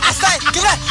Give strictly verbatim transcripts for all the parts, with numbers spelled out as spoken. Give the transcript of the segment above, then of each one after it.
आस्ता है, चुप रह।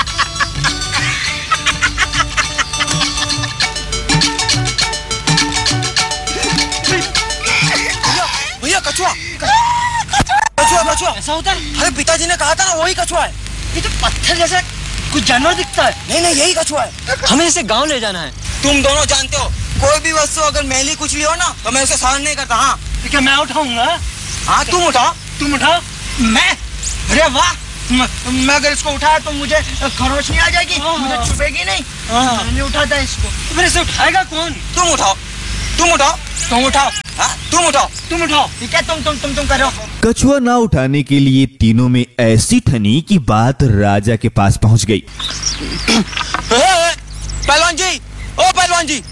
भैया, भैया कछुआ, कछुआ, कछुआ। ऐसा होता है? अरे पिताजी ने कहा था ना, वही कछुआ है। ये तो पत्थर जैसा कुछ जानवर दिखता है। नहीं नहीं, यही कछुआ है। हमें इसे गांव ले जाना है। तुम दोनों जानते हो, कोई भी वस्तु अगर मैली कुचली हो ना, तो मैं उसे सहन नहीं करता। हाँ क्या मैं उठाऊंगा? हाँ तुम उठाओ। तुम उठाओ। मैं? अरे वाह, मैं अगर इसको उठाया तो मुझे खरोच नहीं आ जाएगी, मुझे चुभेगी नहीं। मैंने उठाता है इसको। फिर इसे उठाएगा कौन? तुम उठाओ, तुम उठाओ, तुम उठाओ। हाँ तुम उठाओ, तुम उठाओ। ठीक है, तुम तुम तुम तुम करो। कछुआ ना उठाने के लिए तीनों में ऐसी ठनी कि बात राजा के पास पहुंच गई। पहलवान जी, ओ पहलवान जी,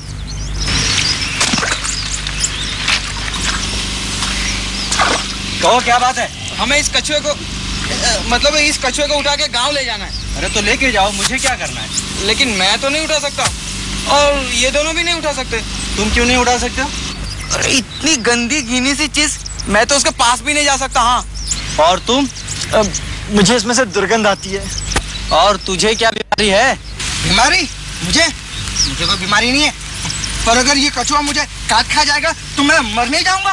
कहो क्या बात है? हमें इस कछुए को अ, मतलब इस कछुए को उठा के गांव ले जाना है। अरे तो लेके जाओ, मुझे क्या करना है? लेकिन मैं तो नहीं उठा सकता और ये दोनों भी नहीं उठा सकते। तुम क्यों नहीं उठा सकते? अरे इतनी गंदी घिनी सी चीज, मैं तो उसके पास भी नहीं जा सकता। हाँ और तुम? अब मुझे इसमें से दुर्गंध आती है। और तुझे क्या बीमारी है? बीमारी? मुझे मुझे कोई बीमारी नहीं है, पर अगर ये कछुआ मुझे काट खा जाएगा तो मैं मर नहीं जाऊंगा।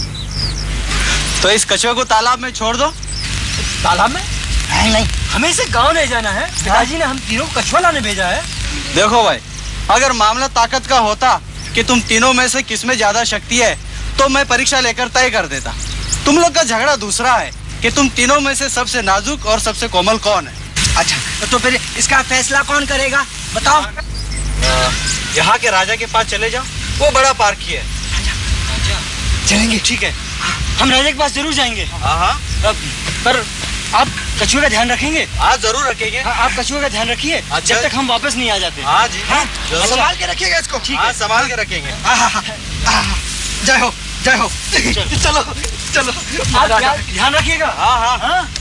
तो इस कछुए को तालाब में छोड़ दो। तालाब में? नहीं नहीं, हमें इसे गांव ले जाना है। पिताजी ने हम तीनों को कछुआ लाने भेजा है। देखो भाई, अगर मामला ताकत का होता कि तुम तीनों में से किसमें ज्यादा शक्ति है, तो मैं परीक्षा लेकर तय कर देता। तुम लोग का झगड़ा दूसरा है कि तुम तीनों में से सबसे नाजुक और सबसे कोमल कौन है। अच्छा तो फिर इसका फैसला कौन करेगा, बताओ। यहाँ के राजा के पास चले जाओ, वो बड़ा पारखी है। चलेंगे? ठीक है, हम राजा के पास जरूर जाएंगे। हाँ हाँ, पर आप कछुए का ध्यान रखेंगे? हाँ जरूर रखेंगे। हाँ, आप कछुए का ध्यान रखिए अच्छा। जब तक हम वापस नहीं आ जाते। हाँ जी, हाँ, जरूर। संभाल के रखिएगा इसको। ठीक हाँ है। संभाल के रखेंगे। हाँ हाँ हाँ, हाँ, जय हो, जय हो। चलो चलो, आप ध्यान ध्यान रखिएगा। हाँ हाँ हाँ?